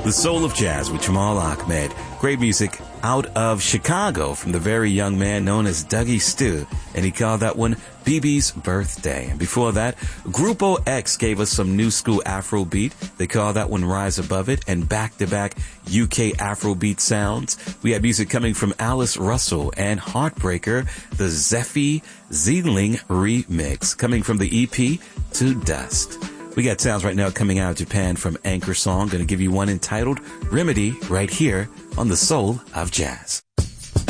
The Soul of Jazz with Jamal Ahmed. Great music out of Chicago from the very young man known as Dougie Stu, and he called that one BB's Birthday. And before that, Grupo X gave us some new school Afrobeat. They call that one Rise Above It, and back-to-back UK Afrobeat sounds. We had music coming from Alice Russell and Heartbreaker, the Zeffy Zeeling remix, coming from the EP To Dust. We got sounds right now coming out of Japan from Anchor Song. Going to give you one entitled Remedy right here on The Soul of Jazz.